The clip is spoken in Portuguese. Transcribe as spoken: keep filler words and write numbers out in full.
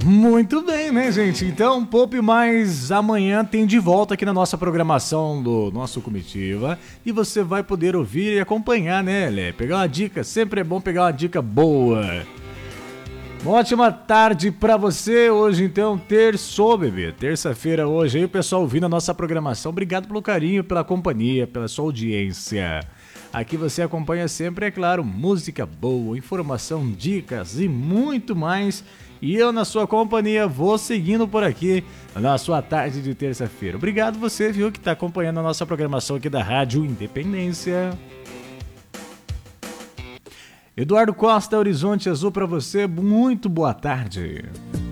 Muito bem, né, gente? Então, Poupe Mais amanhã tem de volta aqui na nossa programação do nosso Comitiva. E você vai poder ouvir e acompanhar, né, Lé? Pegar uma dica, sempre é bom pegar uma dica boa. Uma ótima tarde pra você. Hoje, então, terçou, bebê. Terça-feira hoje aí, o pessoal ouvindo a nossa programação. Obrigado pelo carinho, pela companhia, pela sua audiência. Aqui você acompanha sempre, é claro, música boa, informação, dicas e muito mais. E eu, na sua companhia, vou seguindo por aqui na sua tarde de terça-feira. Obrigado você, viu, que está acompanhando a nossa programação aqui da Rádio Independência. Eduardo Costa, Horizonte Azul para você, muito boa tarde.